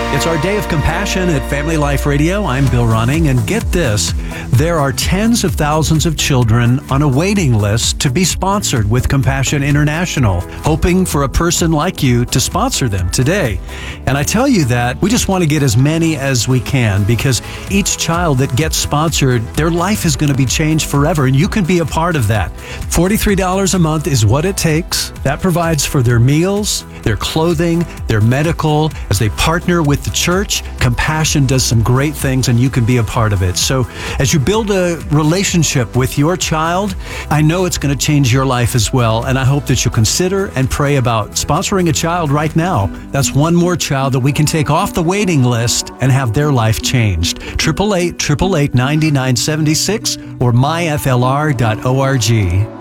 It's our day of compassion at Family Life Radio. I'm Bill Running, and get this, there are tens of thousands of children on a waiting list to be sponsored with Compassion International, hoping for a person like you to sponsor them today. And I tell you that we just want to get as many as we can, because each child that gets sponsored, their life is going to be changed forever, and you can be a part of that. $43 a month is what it takes. That provides for their meals, their clothing, their medical. As they partner with the church, Compassion does some great things, and you can be a part of it. So as you build a relationship with your child, I know it's going to change your life as well, and I hope that you'll consider and pray about sponsoring a child right now. That's one more child that we can take off the waiting list and have their life changed. 888-888-9976 or myflr.org.